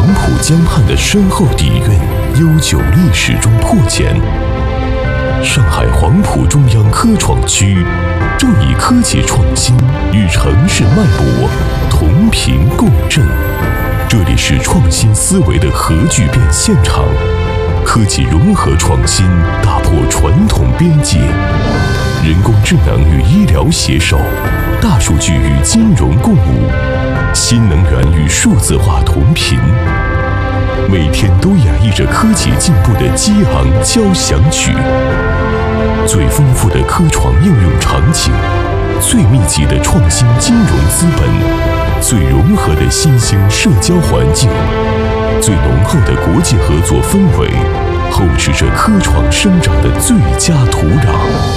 黄浦江畔的深厚底蕴、悠久历史中破茧。上海黄浦中央科创区正以科技创新与城市脉搏同频共振。这里是创新思维的核聚变现场，科技融合创新，打破传统边界，人工智能与医疗携手，大数据与金融共舞，新能源与数字化同频，每天都演绎着科技进步的激昂交响曲。最丰富的科创应用场景，最密集的创新金融资本，最融合的新兴社交环境，最浓厚的国际合作氛围，厚植着科创生长的最佳土壤。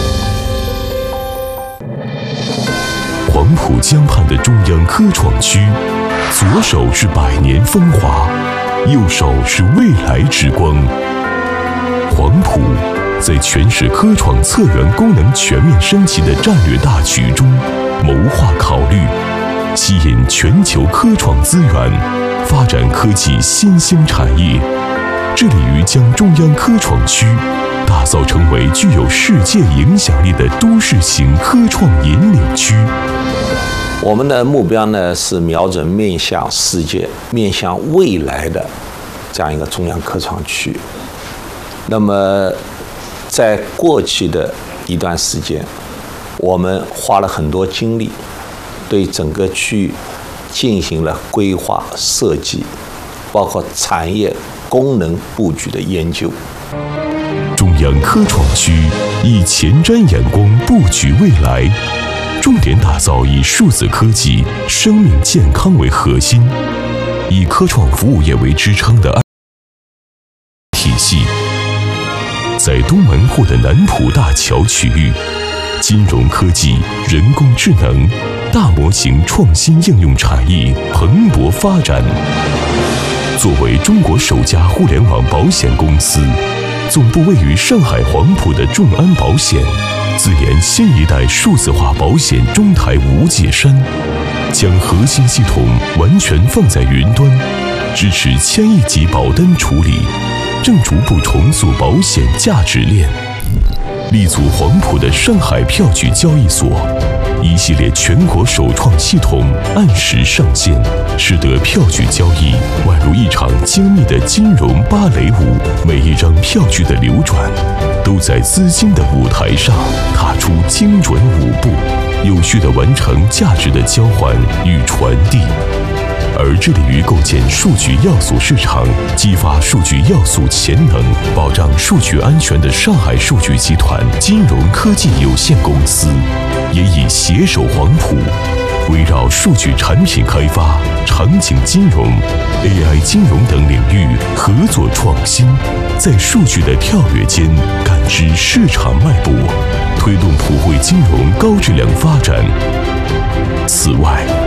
黄浦江畔的中央科创区，左手是百年风华，右手是未来之光。黄浦在全市科创策源功能全面升级的战略大局中谋划考虑，吸引全球科创资源，发展科技新兴产业，致力于将中央科创区打造成为具有世界影响力的都市型科创引领区。 我们的目标呢是瞄准面向世界、面向未来的这样一个中央科创区。那么在过去的一段时间，我们花了很多精力，对整个区域进行了规划设计，包括产业功能布局的研究。 中央科创区以前瞻眼光布局未来，重点打造以数字科技、生命健康为核心，以科创服务业为支撑的体系。在东门户的南浦大桥区域，金融科技、人工智能、大模型创新应用产业蓬勃发展。作为中国首家互联网保险公司，总部位于上海黄浦的众安保险，自研新一代数字化保险中台无界山，将核心系统完全放在云端，支持1000亿级保单处理，正逐步重塑保险价值链。立足黄浦的上海票据交易所，一系列全国首创系统按时上线，使得票据交易宛如一场精密的金融芭蕾舞，每一张票据的流转都在资金的舞台上踏出精准舞步，有序地完成价值的交换与传递。而致力于构建数据要素市场，激发数据要素潜能，保障数据安全的上海数据集团金融科技有限公司，也已携手黄浦，围绕数据产品开发、场景金融、AI 金融等领域合作创新，在数据的跳跃间感知市场脉搏，推动普惠金融高质量发展。此外，